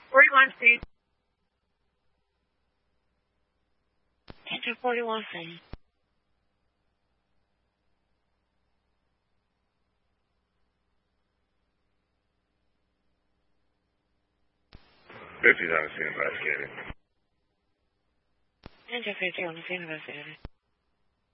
41 feet. Enter 41 feet. Fifty's on the scene investigating. Enter 50 on the scene investigating.